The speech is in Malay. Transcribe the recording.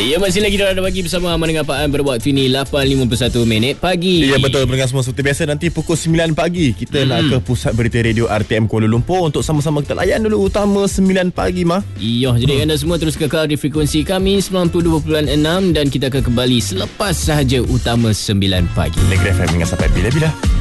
Ya, masih lagi ada pagi bersama Aman dengan Pak An. Berwaktu ini 8.51 pagi. Ya, betul. Pendengar semua, seperti biasa nanti pukul 9 pagi kita nak ke Pusat Berita Radio RTM Kuala Lumpur untuk sama-sama kita layan dulu utama 9 pagi mah. Iya, jadi anda semua terus kekal di frekuensi kami 92.6 dan kita akan kembali selepas sahaja utama 9 pagi. Negeri FM dengan sampai bila-bila.